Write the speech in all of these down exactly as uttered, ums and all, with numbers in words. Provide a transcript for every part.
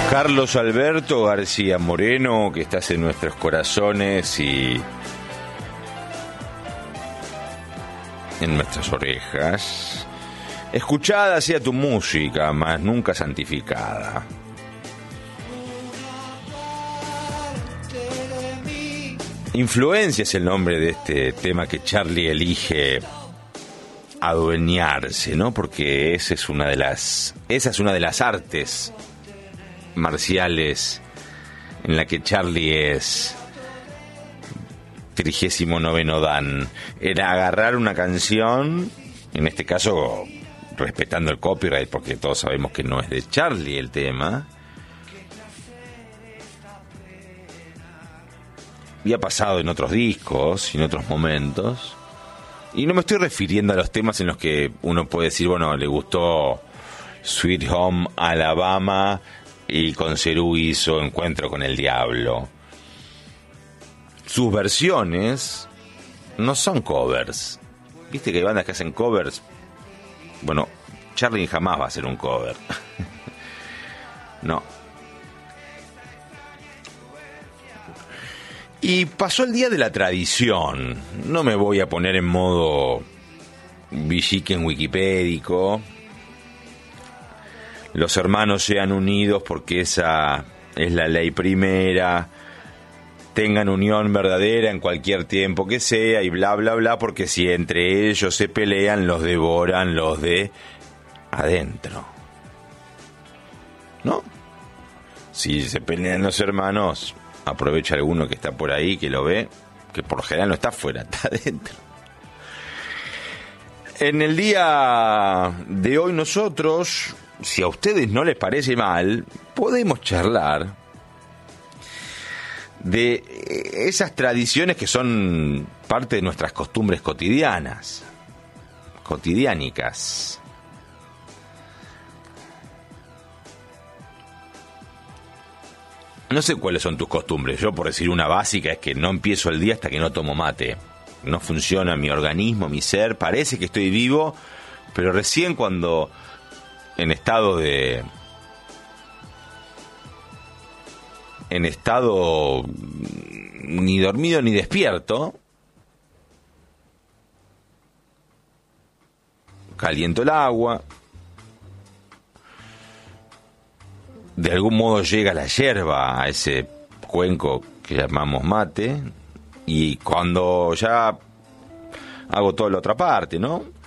Carlos Alberto García Moreno, que estás en nuestros corazones y en nuestras orejas. Escuchada sea tu música, mas nunca santificada. Influencia es el nombre de este tema que Charlie elige adueñarse, ¿no? Porque esa es una de las, esa es una de las artes marciales en la que Charlie es trigésimo noveno dan. Era agarrar una canción, en este caso respetando el copyright, porque todos sabemos que no es de Charlie el tema, y ha pasado en otros discos y en otros momentos, y no me estoy refiriendo a los temas en los que uno puede decir, bueno, le gustó Sweet Home Alabama y con Cerú hizo Encuentro con el Diablo. Sus versiones no son covers. Viste que hay bandas que hacen covers. Bueno, Charlie jamás va a hacer un cover. No. Y pasó el día de la tradición. No me voy a poner en modo villiquen wikipédico. Los hermanos sean unidos porque esa es la ley primera. Tengan unión verdadera en cualquier tiempo que sea y bla, bla, bla, porque si entre ellos se pelean, los devoran los de adentro. ¿No? Si se pelean los hermanos, aprovecha alguno que está por ahí, que lo ve, que por lo general no está afuera, está adentro. En el día de hoy nosotros, si a ustedes no les parece mal, podemos charlar de esas tradiciones que son parte de nuestras costumbres cotidianas, cotidiánicas. No sé cuáles son tus costumbres. Yo, por decir una básica, es que no empiezo el día hasta que no tomo mate. No funciona mi organismo, mi ser. Parece que estoy vivo, pero recién cuando en estado de... en estado ni dormido ni despierto, caliento el agua, de algún modo llega la yerba a ese cuenco que llamamos mate, y cuando ya hago toda la otra parte, ¿no?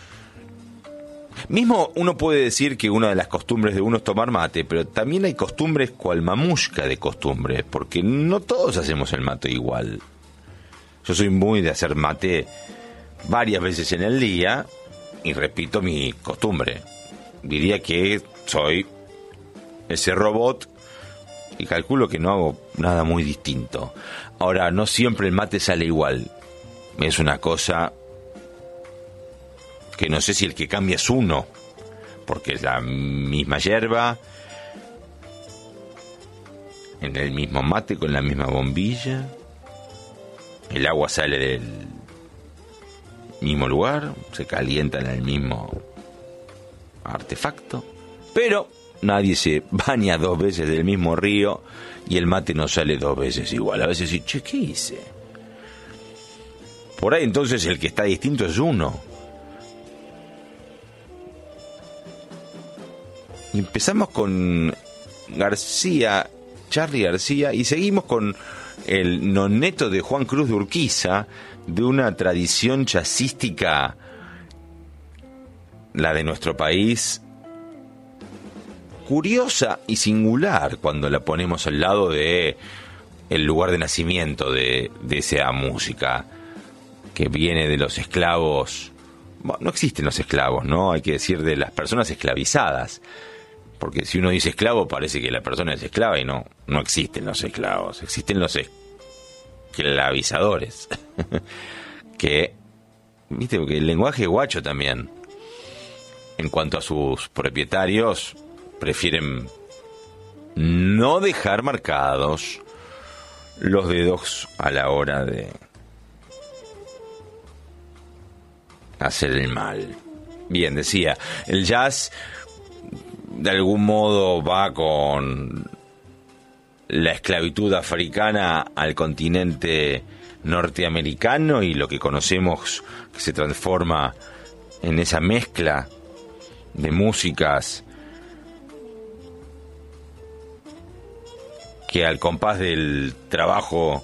Mismo uno puede decir que una de las costumbres de uno es tomar mate, pero también hay costumbres cual mamushka de costumbres, porque no todos hacemos el mate igual. Yo soy muy de hacer mate varias veces en el día y repito mi costumbre. Diría que soy ese robot y calculo que no hago nada muy distinto. Ahora, no siempre el mate sale igual. Es una cosa que no sé si el que cambia es uno, porque es la misma yerba, en el mismo mate, con la misma bombilla, el agua sale del mismo lugar, se calienta en el mismo artefacto, pero nadie se baña dos veces del mismo río y el mate no sale dos veces igual. A veces sí, che, ¿qué hice? Por ahí entonces el que está distinto es uno. Y empezamos con García, Charly García, y seguimos con el noneto de Juan Cruz de Urquiza, de una tradición jazzística, la de nuestro país, curiosa y singular cuando la ponemos al lado de el lugar de nacimiento de, de esa música que viene de los esclavos. Bueno, no existen los esclavos, ¿no? Hay que decir de las personas esclavizadas. Porque si uno dice esclavo parece que la persona es esclava y no, no existen los esclavos, existen los esclavizadores. Que, viste, porque el lenguaje guacho también, en cuanto a sus propietarios, prefieren no dejar marcados los dedos a la hora de hacer el mal. Bien, decía, el jazz de algún modo va con la esclavitud africana al continente norteamericano y lo que conocemos que se transforma en esa mezcla de músicas que al compás del trabajo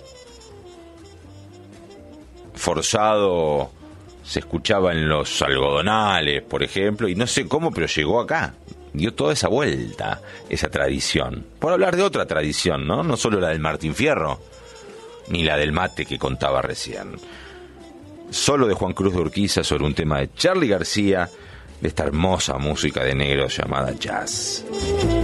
forzado se escuchaba en los algodonales, por ejemplo, y no sé cómo, pero llegó acá, dio toda esa vuelta, esa tradición. Por hablar de otra tradición, ¿no? No solo la del Martín Fierro, ni la del mate que contaba recién. Solo de Juan Cruz de Urquiza sobre un tema de Charly García, de esta hermosa música de negros llamada jazz.